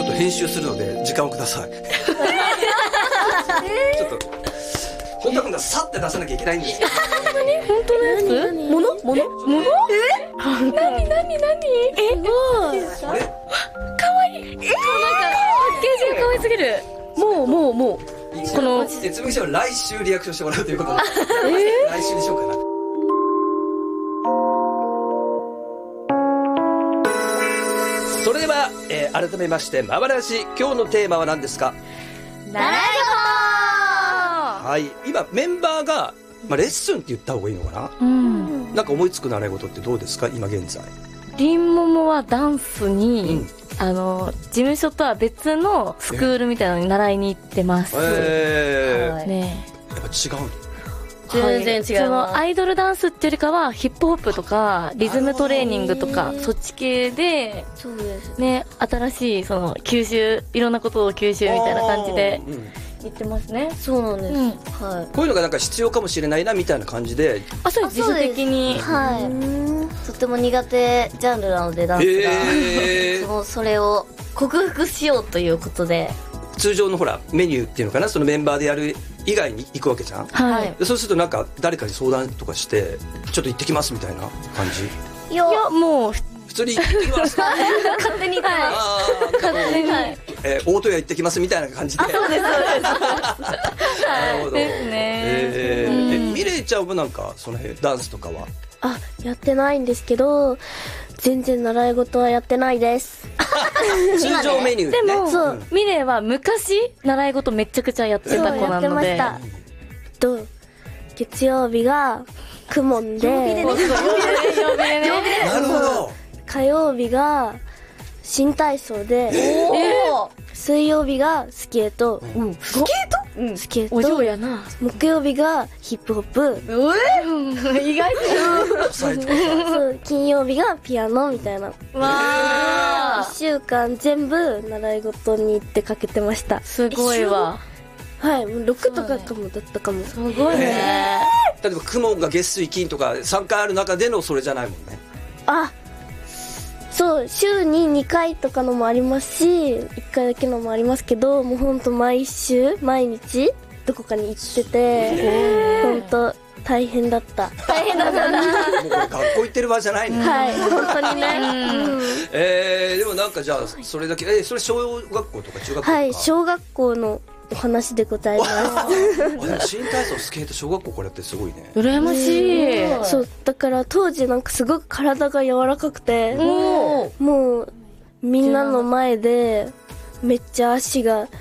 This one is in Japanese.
ょっと編集するので時間をください。ちょっと本当はさって出さなきゃいけないんですけど。 本当のやつ？もの？ 何？ 何？ すごい。 あれ？ かわいい。なんかパッケージが可愛すぎる。もうこのつむぎちゃんは来週リアクションしてもらうということで、来週にしようかな。それでは、改めましてママラジ、今日のテーマは何ですか？ 習いはい、今メンバーが、レッスンって言った方がいいのかな、なんか思いつく習い事ってどうですか今現在？ りんももはダンスに、事務所とは別のスクールみたいなのに習いに行ってます。ね、 やっぱ違うの？ 全然違う。 そのアイドルダンスっていうよりかはヒップホップとかリズムトレーニングとかそっち系で、 そうですね、新しいその吸収、いろんなことを吸収みたいな感じで言ってますね。 そうなんです、はい。 こういうのがなんか必要かもしれないなみたいな感じで、 そう自主的に、 はい、とても苦手ジャンルなのでダンスが、それを克服しようということで、 通常のほらメニューっていうのかな、そのメンバーでやる以外に行くわけじゃん。 はい。 でそうするとなんか誰かに相談とかしてちょっと行ってきますみたいな感じ？ いやもう普通に行ってきます勝手に言ってます。 勝手に、 大戸屋行ってきますみたいな感じで。 そうですそうです。 なるほどですね。 ミレイちゃんもなんかその辺ダンスとかは？ やってないんですけど、全然習い事はやってないです。 通常メニューでね。 でも、ミレイは昔習い事めちゃくちゃやってた子なので。 やってました。月曜日がクモンで、 なるほど。 火曜日が新体操で、水曜日がスケート、スケート、 お嬢やな。 木曜日がヒップホップ、 意外そう金曜日がピアノみたいな。 わー、 1週間全部習い事に行ってかけてました。 すごいわ。 はい、もう6とかかもだったかも。 すごいね。 例えば雲が月水金とか3回ある中でのそれじゃないもんね。 そう、週に2回とかのもありますし、1回だけのもありますけど、もうほんと毎週毎日どこかに行ってて、ほんと大変だった。 もうこれ学校行ってる場合じゃないね。 はい、本当にね。 でもなんかじゃあそれだけ、それ小学校とか中学校とか？ はい、小学校のお話でございます。 新体操、スケート、小学校これってすごいね。 羨ましい。 そう、だから当時なんかすごく体が柔らかくて、もうみんなの前でめっちゃ足が